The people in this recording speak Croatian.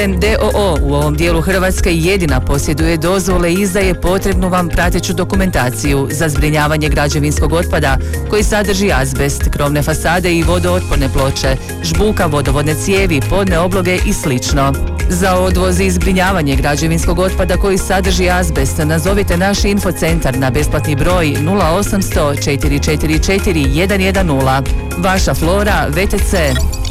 DOO u ovom dijelu Hrvatske jedina posjeduje dozvole i izdaje potrebnu vam prateću dokumentaciju za zbrinjavanje građevinskog otpada koji sadrži azbest, krovne fasade i vodootporne ploče, žbuka, vodovodne cijevi, podne obloge i slično. Za odvoz i zbrinjavanje građevinskog otpada koji sadrži azbest nazovite naš infocentar na besplatni broj 0800 444 110. Vaša Flora, VTC.